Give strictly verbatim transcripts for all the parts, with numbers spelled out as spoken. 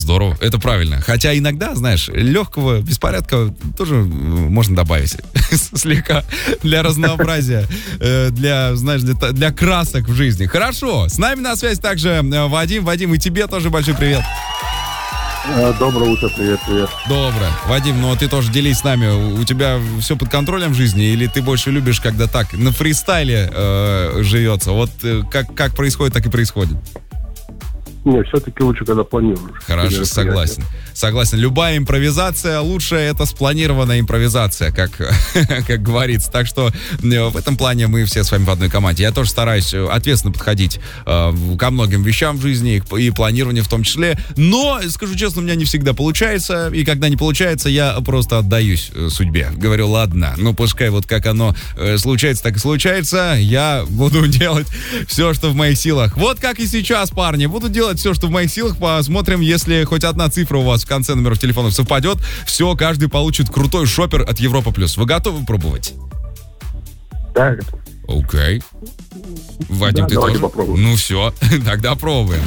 Здорово, это правильно. Хотя иногда, знаешь, легкого беспорядка тоже можно добавить слегка для разнообразия, для, знаешь, для, для красок в жизни. Хорошо, с нами на связи также Вадим. Вадим, и тебе тоже большой привет. Доброе утро, привет, привет. Доброе. Вадим, ну ты тоже делись с нами. У тебя все под контролем в жизни, или ты больше любишь, когда так, на фристайле э, живется? Вот э, как, как происходит, так и происходит. Не, все-таки лучше, когда планируешь. Хорошо, согласен. Согласен. Любая импровизация лучше, это спланированная импровизация, как, как говорится. Так что в этом плане мы все с вами в одной команде. Я тоже стараюсь ответственно подходить э, ко многим вещам в жизни, и планированию в том числе. Но, скажу честно, у меня не всегда получается. И когда не получается, я просто отдаюсь судьбе. Говорю, ладно, ну пускай вот как оно э, случается, так и случается. Я буду делать все, что в моих силах. Вот как и сейчас, парни. Буду делать все, что в моих силах. Посмотрим, если хоть одна цифра у вас в конце номеров телефонов совпадет. Все, каждый получит крутой шопер от Европа Плюс. Вы готовы пробовать? Да. Окей. Okay. Вадим, да, ты тоже? Попробуем. Ну все, тогда пробуем.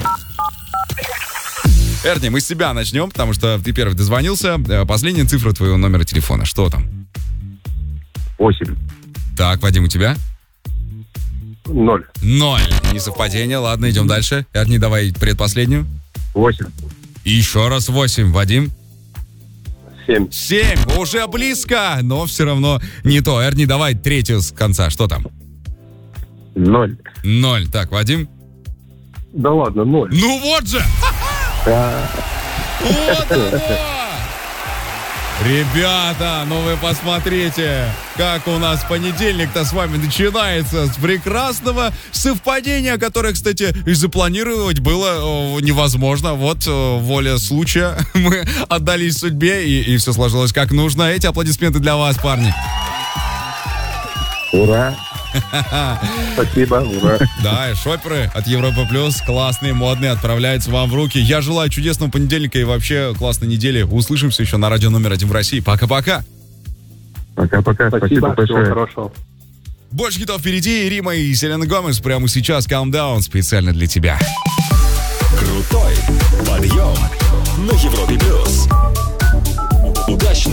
Эрни, мы с тебя начнем, потому что ты первый дозвонился. Последняя цифра твоего номера телефона. Что там? Восемь. Так, Вадим, у тебя? Ноль. Ноль. Несовпадение. Ладно, идем дальше. Эрни, давай предпоследнюю. Восемь. И еще раз восемь. Вадим? Семь. Семь. Уже близко, но все равно не то. Эрни, давай третью с конца. Что там? Ноль. Ноль. Так, Вадим? Да ладно, ноль. Ну вот же! Вот оно! Ребята, ну вы посмотрите, как у нас понедельник-то с вами начинается с прекрасного совпадения, которое, кстати, и запланировать было невозможно. Вот воля случая, мы отдались судьбе, и, и все сложилось как нужно. Эти аплодисменты для вас, парни. Ура! Спасибо, ура. Да, шоперы от Европа Плюс, классные, модные, отправляются вам в руки. Я желаю чудесного понедельника и вообще классной недели. Услышимся еще на радио номер один в России. Пока-пока. Пока-пока. Спасибо, Спасибо большое. Всего хорошего. Больше хитов впереди. Рима и Селена Гомес прямо сейчас. Calm Down специально для тебя. Крутой подъем на Европе Плюс. Удачно!